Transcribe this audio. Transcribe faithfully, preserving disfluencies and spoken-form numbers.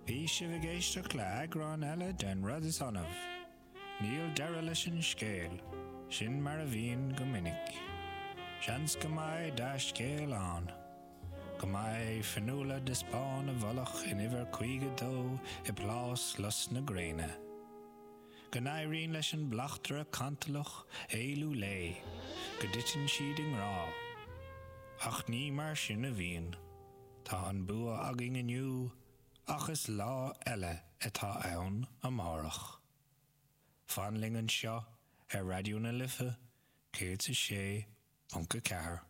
Bhí si bh géisteach le agrán eile den rud is anmh. Níl deire leis an scéal, sin mar a bhíonn go minic. Seans go mbeidh dá scéal an. Go mbeidh fanúla de spáin a bholach in iver chuige dó i plás los na gréine. Go naibhríonn leis an blachtar a cantalach éilú lé, go ditin siad in rá. Ach ní mar sin a bhíonn. Tá an bua agin aniu, ach is lá eile atá ann amárach. Fanling an seo ar radioúna lifa, céad sa sé, punca ceathar.